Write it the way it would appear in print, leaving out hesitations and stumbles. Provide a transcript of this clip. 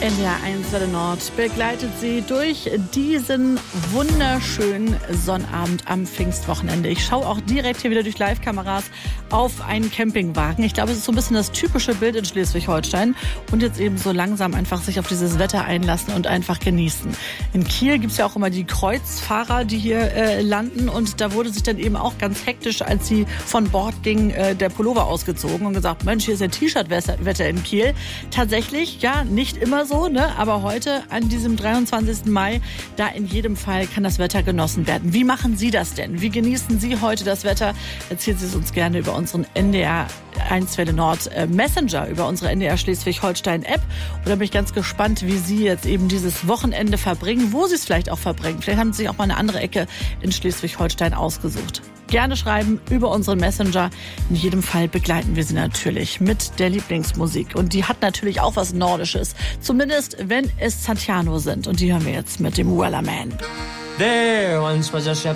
NDR 1 Welle Nord begleitet Sie durch diesen wunderschönen Sonnabend am Pfingstwochenende. Ich schaue auch direkt hier wieder durch Live-Kameras auf einen Campingwagen. Ich glaube, es ist so ein bisschen das typische Bild in Schleswig-Holstein. Und jetzt eben so langsam einfach sich auf dieses Wetter einlassen und einfach genießen. In Kiel gibt es ja auch immer die Kreuzfahrer, die hier landen. Und da wurde sich dann eben auch ganz hektisch, als sie von Bord ging, der Pullover ausgezogen und gesagt, Mensch, hier ist ja T-Shirt-Wetter in Kiel. Tatsächlich, ja, nicht immer so, ne? Aber heute an diesem 23. Mai, da in jedem Fall kann das Wetter genossen werden. Wie machen Sie das denn? Wie genießen Sie heute das Wetter? Erzählen Sie es uns gerne über unseren NDR 1 Welle Nord Messenger, über unsere NDR Schleswig-Holstein App. Und da bin ich ganz gespannt, wie Sie jetzt eben dieses Wochenende verbringen, wo Sie es vielleicht auch verbringen. Vielleicht haben Sie sich auch mal eine andere Ecke in Schleswig-Holstein ausgesucht. Gerne schreiben über unseren Messenger. In jedem Fall begleiten wir Sie natürlich mit der Lieblingsmusik. Und die hat natürlich auch was Nordisches. Zumindest, wenn es Santiano sind. Und die hören wir jetzt mit dem Wellerman. There once was a shepherd.